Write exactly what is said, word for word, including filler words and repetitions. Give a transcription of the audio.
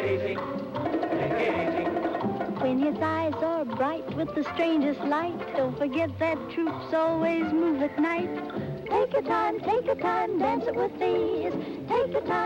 engaging, engaging. When his eyes are bright with the strangest light, don't forget that troops always move at night. Take your time, take your time, dance it with these. Take your time.